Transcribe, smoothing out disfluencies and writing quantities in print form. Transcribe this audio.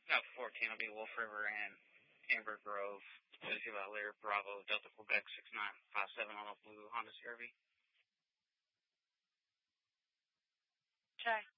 No, 14 will be Wolf River and Amber Grove. Busy Valley, Bravo, Delta Quebec 6957 on a blue Honda CRV. Okay.